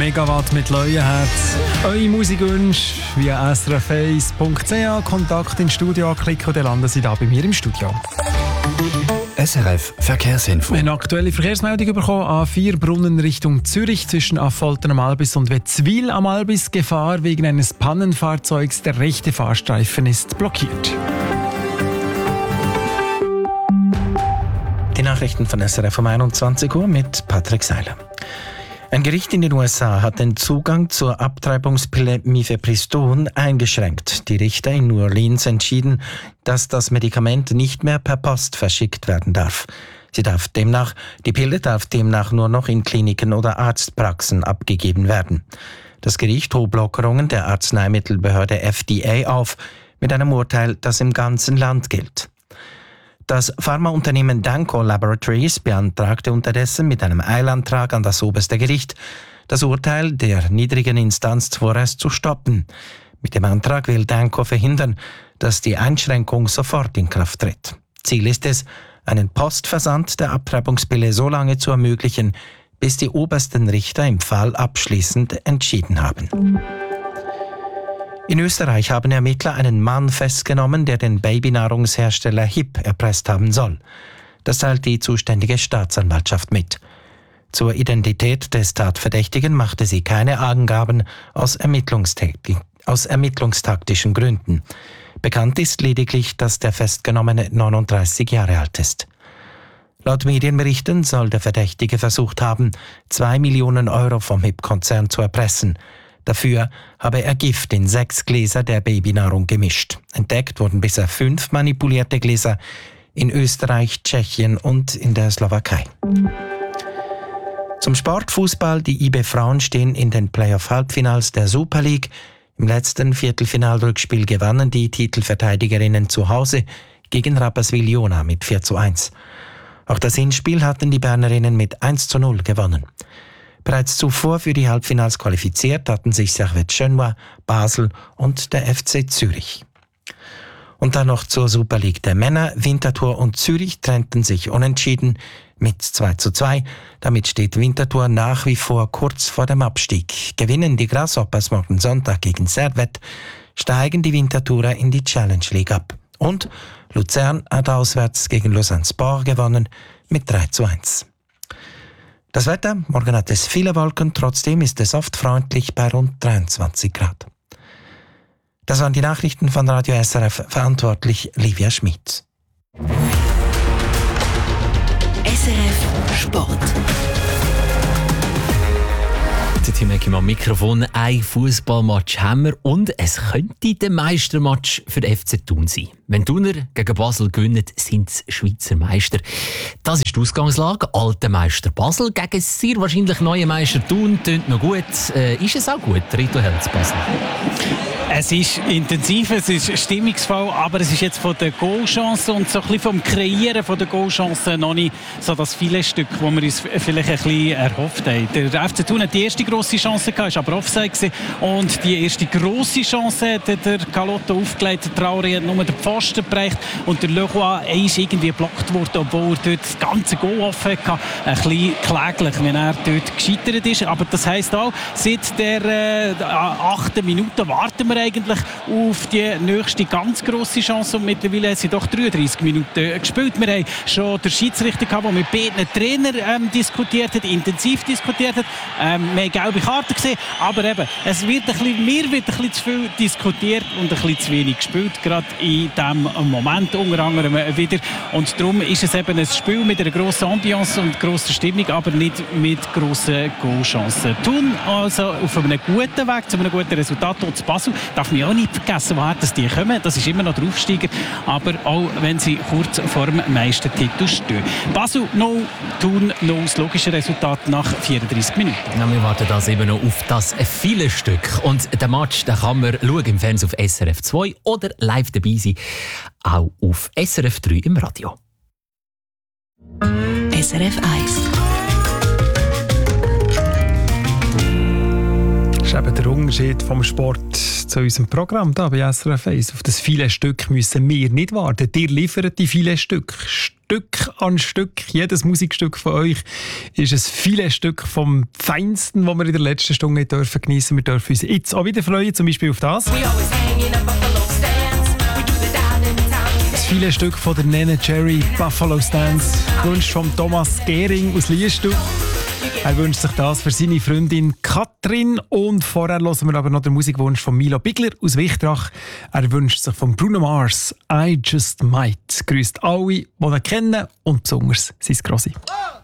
Megawatt mit Leuenherz. Eure Musikwünsche via srf1.ch, Kontakt ins Studio anklicken und dann landen Sie da bei mir im Studio. SRF Verkehrsinfo. Wir haben eine aktuelle Verkehrsmeldung bekommen. A4 Brunnen Richtung Zürich zwischen Affolter am Albis und Wetzwil am Albis. Gefahr wegen eines Pannenfahrzeugs. Der rechte Fahrstreifen ist blockiert. Die Nachrichten von SRF um 21 Uhr mit Patrick Seiler. Ein Gericht in den USA hat den Zugang zur Abtreibungspille Mifepriston eingeschränkt. Die Richter in New Orleans entschieden, dass das Medikament nicht mehr per Post verschickt werden darf. Die Pille darf demnach nur noch in Kliniken oder Arztpraxen abgegeben werden. Das Gericht hob Lockerungen der Arzneimittelbehörde FDA auf, mit einem Urteil, das im ganzen Land gilt. Das Pharmaunternehmen Danco Laboratories beantragte unterdessen mit einem Eilantrag an das oberste Gericht, das Urteil der niedrigen Instanz vorerst zu stoppen. Mit dem Antrag will Danco verhindern, dass die Einschränkung sofort in Kraft tritt. Ziel ist es, einen Postversand der Abtreibungspille so lange zu ermöglichen, bis die obersten Richter im Fall abschließend entschieden haben. In Österreich haben Ermittler einen Mann festgenommen, der den Babynahrungshersteller HiP erpresst haben soll. Das teilt die zuständige Staatsanwaltschaft mit. Zur Identität des Tatverdächtigen machte sie keine Angaben aus ermittlungstaktischen Gründen. Bekannt ist lediglich, dass der Festgenommene 39 Jahre alt ist. Laut Medienberichten soll der Verdächtige versucht haben, 2 Millionen Euro vom HiP-Konzern zu erpressen. Dafür habe er Gift in 6 Gläser der Babynahrung gemischt. Entdeckt wurden bisher 5 manipulierte Gläser in Österreich, Tschechien und in der Slowakei. Zum Sportfußball. Die IB-Frauen stehen in den Playoff-Halbfinals der Super League. Im letzten Viertelfinalrückspiel gewannen die Titelverteidigerinnen zu Hause gegen Rapperswil-Jona mit 4:1. Auch das Hinspiel hatten die Bernerinnen mit 1:0 gewonnen. Bereits zuvor für die Halbfinals qualifiziert hatten sich Servette Genua, Basel und der FC Zürich. Und dann noch zur Super League der Männer. Winterthur und Zürich trennten sich unentschieden mit 2:2. Damit steht Winterthur nach wie vor kurz vor dem Abstieg. Gewinnen die Grasshoppers morgen Sonntag gegen Servette, steigen die Winterthurer in die Challenge League ab. Und Luzern hat auswärts gegen Lausanne Sport gewonnen mit 3:1. Das Wetter, morgen hat es viele Wolken, trotzdem ist es oft freundlich bei rund 23 Grad. Das waren die Nachrichten von Radio SRF, verantwortlich Livia Schmid. SRF Sport. Tim Eckim am Mikrofon. Ein Fußballmatch haben wir und es könnte der Meistermatch für den FC Thun sein. Wenn Thuner gegen Basel gewinnen, sind sie Schweizer Meister. Das ist die Ausgangslage. Alter Meister Basel gegen sehr wahrscheinlich neuen Meister Thun. Tönt noch gut. Ist es auch gut, Rito Helz Basel? Es ist intensiv, es ist stimmungsvoll, aber es ist jetzt von der Goalchance und so ein bisschen vom Kreieren von der Goalchance noch nicht so das viele Stück, das wir uns vielleicht ein bisschen erhofft haben. Der FC Thun hat die erste grosse Chance gehabt, ist aber Offside gewesen. Und die erste grosse Chance hat der Galotto aufgelegt. Der Traoré hat nur den Pfosten bereicht und der Leroy ist irgendwie geblockt worden, obwohl er dort das ganze Goal offen hatte. Ein bisschen kläglich, wenn er dort gescheitert ist. Aber das heisst auch, seit der 8. Minute warten wir eigentlich auf die nächste ganz grosse Chance und mittlerweile haben sie doch 33 Minuten gespielt. Wir haben schon den Schiedsrichter gehabt, der mit beiden Trainern diskutiert hat, intensiv diskutiert hat. Wir haben gelbe Karten gesehen, aber eben, mir wird ein bisschen zu viel diskutiert und ein bisschen zu wenig gespielt, gerade in diesem Moment unter anderem wieder. Und darum ist es eben ein Spiel mit einer grossen Ambiance und grosser Stimmung, aber nicht mit grossen Goalchancen. Thun also auf einem guten Weg zu einem guten Resultat. Und zu Basel darf man auch nicht vergessen, woher die kommen. Das ist immer noch der Aufsteiger, aber auch wenn sie kurz vor dem Meistertitel stehen. Basel 0, Thun 0, das logische Resultat nach 34 Minuten. Ja, wir warten das eben noch auf das viele Stück. Und den Match den kann man schauen im Fernsehen auf SRF 2 oder live dabei sein, auch auf SRF 3 im Radio. SRF 1. Das ist eben der Unterschied vom Sport zu unserem Programm hier bei SRF 1. Auf das viele Stück müssen wir nicht warten. Ihr liefert die viele Stück. Stück an Stück. Jedes Musikstück von euch ist ein Filetstück vom Feinsten, das wir in der letzten Stunde nicht geniessen dürfen. Wir dürfen uns jetzt auch wieder freuen, zum Beispiel auf das. Das Filetstück von der Nene Cherry, Buffalo Stance, Wunsch von Thomas Gehring aus Liestal. Er wünscht sich das für seine Freundin Katrin. Und vorher hören wir aber noch den Musikwunsch von Milo Bigler aus Wichtrach. Er wünscht sich von Bruno Mars «I Just Might». Grüßt alle, die ihn kennen und besonders sein Grossi.